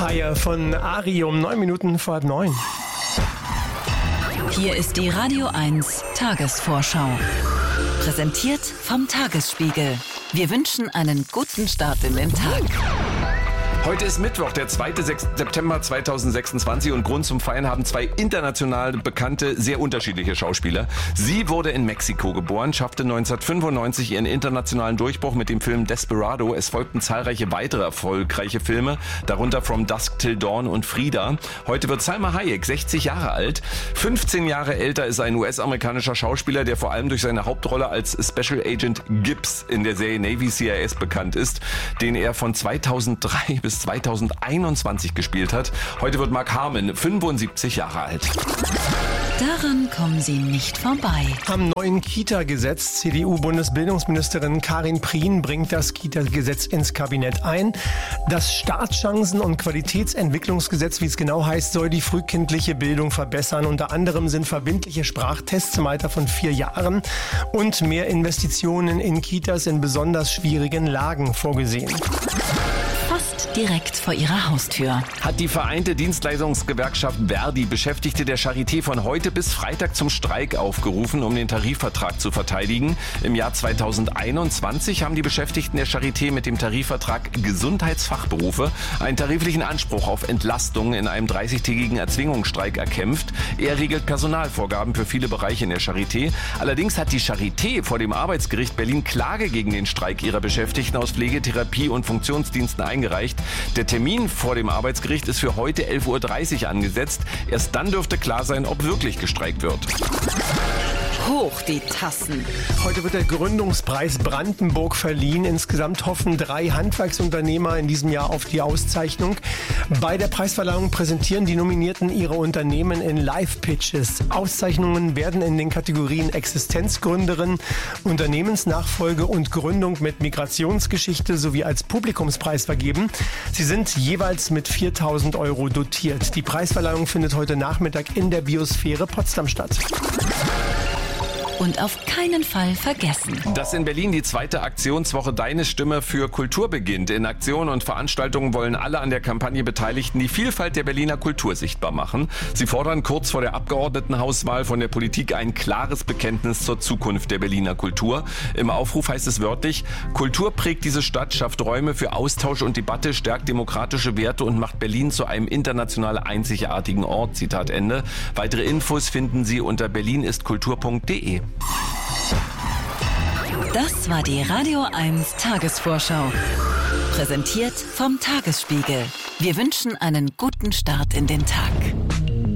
Vampire von Ari um 9 Minuten vor 9. Hier ist die Radio 1 Tagesvorschau. Präsentiert vom Tagesspiegel. Wir wünschen einen guten Start in den Tag. Heute ist Mittwoch, der 2. September 2026 und Grund zum Feiern haben zwei international bekannte, sehr unterschiedliche Schauspieler. Sie wurde in Mexiko geboren, schaffte 1995 ihren internationalen Durchbruch mit dem Film Desperado. Es folgten zahlreiche weitere erfolgreiche Filme, darunter From Dusk Till Dawn und Frida. Heute wird Salma Hayek 60 Jahre alt. 15 Jahre älter ist ein US-amerikanischer Schauspieler, der vor allem durch seine Hauptrolle als Special Agent Gibbs in der Serie Navy CIS bekannt ist, den er von 2003 bis 2021 gespielt hat. Heute wird Mark Harmon 75 Jahre alt. Daran kommen Sie nicht vorbei. Am neuen Kita-Gesetz. CDU-Bundesbildungsministerin Karin Prien bringt das Kita-Gesetz ins Kabinett ein. Das Startchancen- und Qualitätsentwicklungsgesetz, wie es genau heißt, soll die frühkindliche Bildung verbessern. Unter anderem sind verbindliche Sprachtests im Alter von 4 Jahren und mehr Investitionen in Kitas in besonders schwierigen Lagen vorgesehen. Fast direkt vor Ihrer Haustür. Hat die Vereinte Dienstleistungsgewerkschaft Verdi Beschäftigte der Charité von heute bis Freitag zum Streik aufgerufen, um den Tarifvertrag zu verteidigen. Im Jahr 2021 haben die Beschäftigten der Charité mit dem Tarifvertrag Gesundheitsfachberufe einen tariflichen Anspruch auf Entlastung in einem 30-tägigen Erzwingungsstreik erkämpft. Er regelt Personalvorgaben für viele Bereiche in der Charité. Allerdings hat die Charité vor dem Arbeitsgericht Berlin Klage gegen den Streik ihrer Beschäftigten aus Pflege, Therapie und Funktionsdiensten eingereicht. Der Termin vor dem Arbeitsgericht ist für heute 11.30 Uhr angesetzt. Erst dann dürfte klar sein, ob wirklich gestreikt wird. Hoch die Tassen. Heute wird der Gründungspreis Brandenburg verliehen. Insgesamt hoffen 3 Handwerksunternehmer in diesem Jahr auf die Auszeichnung. Bei der Preisverleihung präsentieren die Nominierten ihre Unternehmen in Live-Pitches. Auszeichnungen werden in den Kategorien Existenzgründerin, Unternehmensnachfolge und Gründung mit Migrationsgeschichte sowie als Publikumspreis vergeben. Sie sind jeweils mit 4.000 € dotiert. Die Preisverleihung findet heute Nachmittag in der Biosphäre Potsdam statt. Und auf keinen Fall vergessen. Dass in Berlin die 2. Aktionswoche Deine Stimme für Kultur beginnt. In Aktionen und Veranstaltungen wollen alle an der Kampagne Beteiligten die Vielfalt der Berliner Kultur sichtbar machen. Sie fordern kurz vor der Abgeordnetenhauswahl von der Politik ein klares Bekenntnis zur Zukunft der Berliner Kultur. Im Aufruf heißt es wörtlich: Kultur prägt diese Stadt, schafft Räume für Austausch und Debatte, stärkt demokratische Werte und macht Berlin zu einem international einzigartigen Ort. Zitat Ende. Weitere Infos finden Sie unter berlinistkultur.de. Das war die Radio 1 Tagesvorschau. Präsentiert vom Tagesspiegel. Wir wünschen einen guten Start in den Tag.